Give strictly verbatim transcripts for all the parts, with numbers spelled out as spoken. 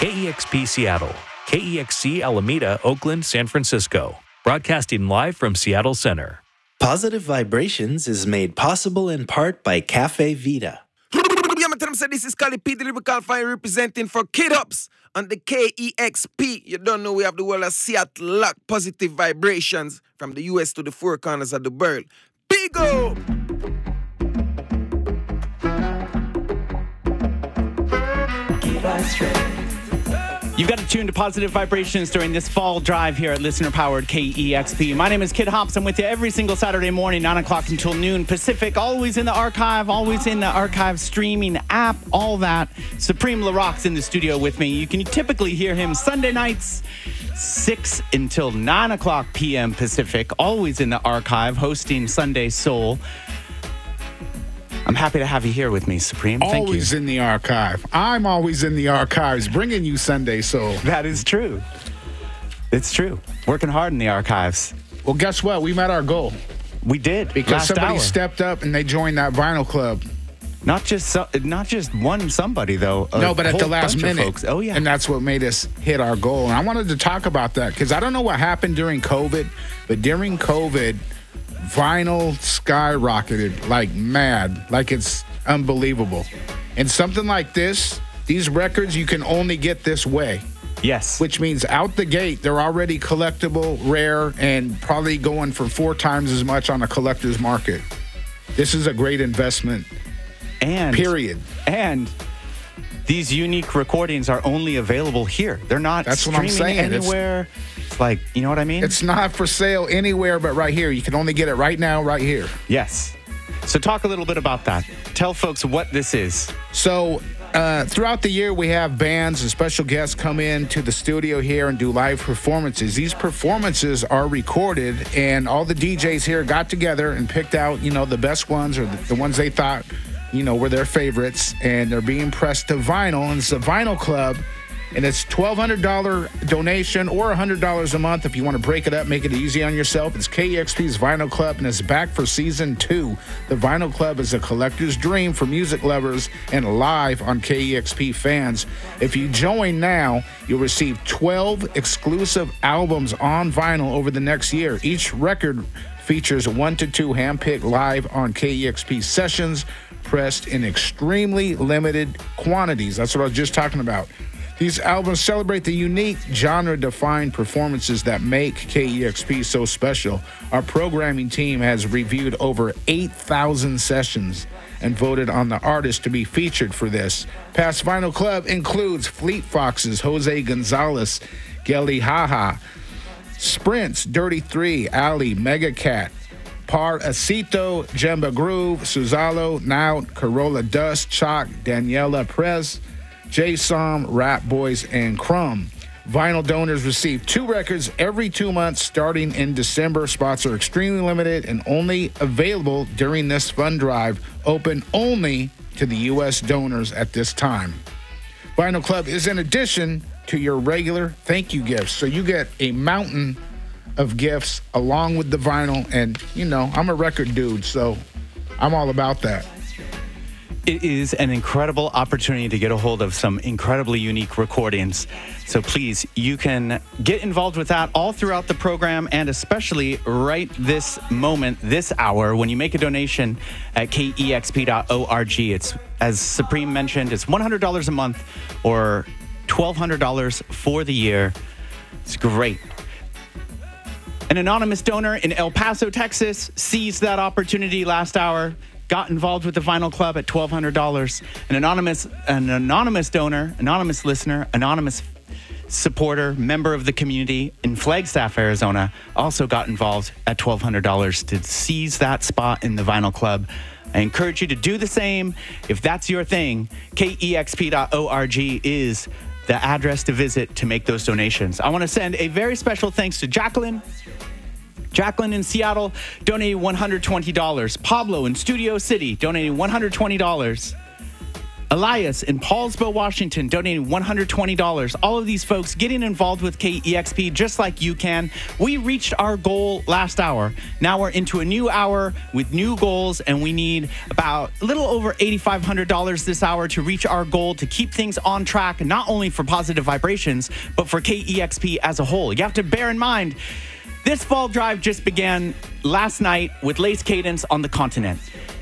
K E X P Seattle, K E X C Alameda, Oakland, San Francisco. Broadcasting live from Seattle Center. Positive Vibrations is made possible in part by Cafe Vita. This is Kali P, the Lyrical Fire, representing for Kid Ups on the K E X P. You don't know we have the world of Seattle lock. Positive Vibrations from the U S to the four corners of the world. Big up! Give us strength. You've got to tune to Positive Vibrations during this fall drive here at listener-powered K E X P. My name is Kid Hops. I'm with you every single Saturday morning, nine o'clock until noon Pacific. Always in the archive, always in the archive streaming app, all that. Supreme LaRock's in the studio with me. You can typically hear him Sunday nights, six until nine o'clock p.m. Pacific. Always in the archive, hosting Sunday Soul. I'm happy to have you here with me, Supreme. Thank you. Always in the archive. I'm always in the archives, bringing you Sunday Soul. That is true. It's true. Working hard in the archives. Well, guess what? We met our goal. We did. Because last somebody hour. stepped up and they joined that vinyl club. Not just so, not just one somebody, though. A no, but at the whole last bunch of minute. Folks. Oh, yeah. And that's what made us hit our goal. And I wanted to talk about that because I don't know what happened during COVID, but during COVID, vinyl skyrocketed like mad, like it's unbelievable. And something like this, these records, you can only get this way. Yes. Which means out the gate, they're already collectible, rare, and probably going for four times as much on a collector's market. This is a great investment. And period. And these unique recordings are only available here. They're not That's what streaming I'm saying. anywhere. It's like, you know what I mean? It's not for sale anywhere but right here. You can only get it right now, right here. Yes. So talk a little bit about that. Tell folks what this is. So uh, throughout the year, we have bands and special guests come in to the studio here and do live performances. These performances are recorded, and all the D Js here got together and picked out, you know, the best ones or the, the ones they thought, you know, were their favorites, and they're being pressed to vinyl. And it's a vinyl club, and it's twelve hundred dollars donation or one hundred dollars a month if you want to break it up, make it easy on yourself. It's K E X P's Vinyl Club, and it's back for season two. The Vinyl Club is a collector's dream for music lovers and live on K E X P fans. If you join now, you'll receive twelve exclusive albums on vinyl over the next year. Each record features one to two handpicked live on K E X P sessions, pressed in extremely limited quantities. That's what I was just talking about. These albums celebrate the unique genre-defined performances that make K E X P so special. Our programming team has reviewed over eight thousand sessions and voted on the artists to be featured for this. Past Vinyl Club includes Fleet Foxes, Jose Gonzalez, Gelly Haha, Sprints, Dirty Three, Ali, Mega Cat, Par Acito, Jemba Groove, Suzalo, Naut, Corolla Dust, Chalk, Daniela Prez, J-Som, Rap Boys, and Crumb. Vinyl donors receive two records every two months starting in December. Spots are extremely limited and only available during this fund drive, open only to the U S donors at this time. Vinyl Club is in addition to your regular thank you gifts. So you get a mountain of gifts along with the vinyl. And, you know, I'm a record dude, so I'm all about that. It is an incredible opportunity to get a hold of some incredibly unique recordings. So please, you can get involved with that all throughout the program, and especially right this moment, this hour, when you make a donation at K E X P dot org. It's, as Supreme mentioned, it's one hundred dollars a month or twelve hundred dollars for the year. It's great. An anonymous donor in El Paso, Texas, seized that opportunity last hour, got involved with the Vinyl Club at twelve hundred dollars. An anonymous, an anonymous donor, anonymous listener, anonymous supporter, member of the community in Flagstaff, Arizona, also got involved at twelve hundred dollars to seize that spot in the Vinyl Club. I encourage you to do the same. If that's your thing, K E X P dot org is the address to visit to make those donations. I want to send a very special thanks to Jacqueline. Jacqueline in Seattle donating one hundred twenty dollars. Pablo in Studio City donating one hundred twenty dollars. Elias in Paulsbo, Washington, donating one hundred twenty dollars. All of these folks getting involved with K E X P just like you can. We reached our goal last hour. Now we're into a new hour with new goals, and we need about a little over eight thousand five hundred dollars this hour to reach our goal to keep things on track, not only for Positive Vibrations, but for K E X P as a whole. You have to bear in mind, this fall drive just began last night with Lace Cadence on the continent.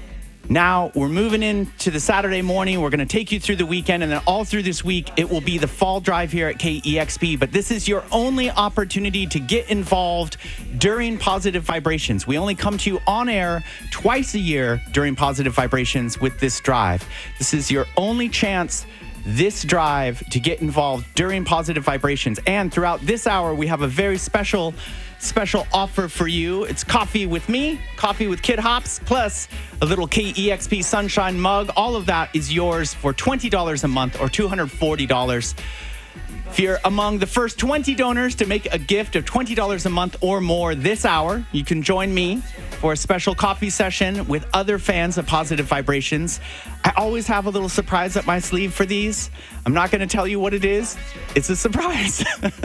Now we're moving into the Saturday morning. We're going to take you through the weekend, and then all through this week, it will be the fall drive here at K E X P. But this is your only opportunity to get involved during Positive Vibrations. We only come to you on air twice a year during Positive Vibrations with this drive. This is your only chance this drive to get involved during Positive Vibrations. And throughout this hour, we have a very special special offer for you. It's coffee with me, coffee with Kid Hops, plus a little K E X P Sunshine mug. All of that is yours for twenty dollars a month or two hundred forty dollars. If you're among the first twenty donors to make a gift of twenty dollars a month or more this hour, you can join me for a special coffee session with other fans of Positive Vibrations. I always have a little surprise up my sleeve for these. I'm not going to tell you what it is. It's a surprise.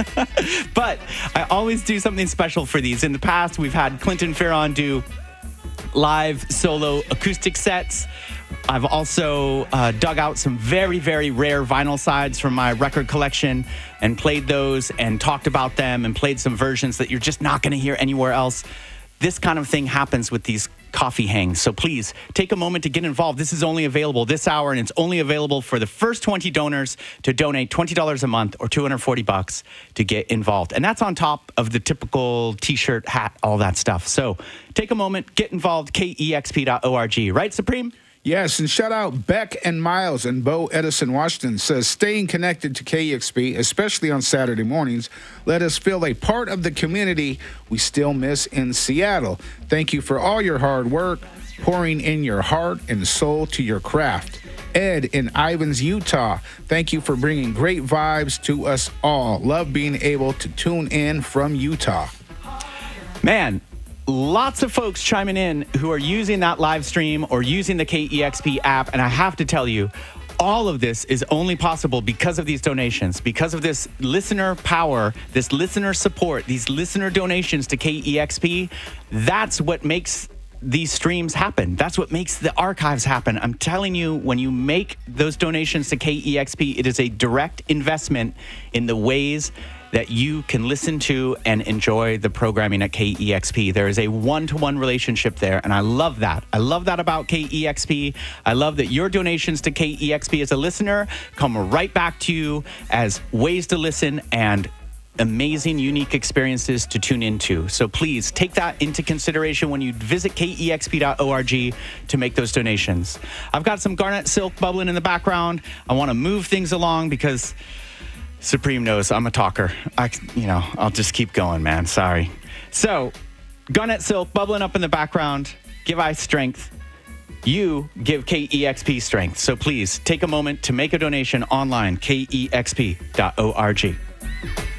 But I always do something special for these. In the past, we've had Clinton Farron do live solo acoustic sets. I've also uh, dug out some very, very rare vinyl sides from my record collection and played those and talked about them and played some versions that you're just not going to hear anywhere else. This kind of thing happens with these coffee hangs. So please take a moment to get involved. This is only available this hour, and it's only available for the first twenty donors to donate twenty dollars a month or two hundred forty bucks to get involved. And that's on top of the typical t-shirt, hat, all that stuff. So take a moment, get involved, K E X P dot org. Right, Supreme? Yes, and shout out Beck and Miles in Bo Edison, Washington, says, staying connected to K E X P, especially on Saturday mornings, let us feel a part of the community we still miss in Seattle. Thank you for all your hard work, pouring in your heart and soul to your craft. Ed in Ivins, Utah, thank you for bringing great vibes to us all. Love being able to tune in from Utah. Man, lots of folks chiming in who are using that live stream or using the K E X P app. And I have to tell you, all of this is only possible because of these donations, because of this listener power, this listener support, these listener donations to K E X P. That's what makes these streams happen. That's what makes the archives happen. I'm telling you, when you make those donations to K E X P, it is a direct investment in the ways that you can listen to and enjoy the programming at K E X P. There is a one-to-one relationship there, and I love that. I love that about K E X P. I love that your donations to K E X P as a listener come right back to you as ways to listen and amazing, unique experiences to tune into. So please take that into consideration when you visit K E X P dot org to make those donations. I've got some Garnet Silk bubbling in the background. I want to move things along because Supreme knows I'm a talker. I, you know, I'll just keep going, man. Sorry. So, Garnet Silk bubbling up in the background. Give I strength. You give K E X P strength. So please take a moment to make a donation online, K E X P dot org.